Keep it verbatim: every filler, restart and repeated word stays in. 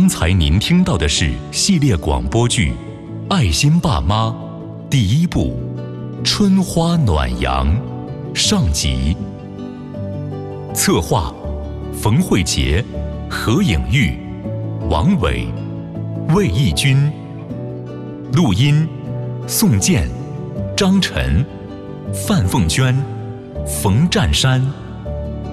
刚才您听到的是系列广播剧《爱心爸妈》第一部《春花暖阳》上集。策划：冯慧杰、何颖玉、王伟、魏义军。录音：宋健、张晨、范凤娟、冯占山。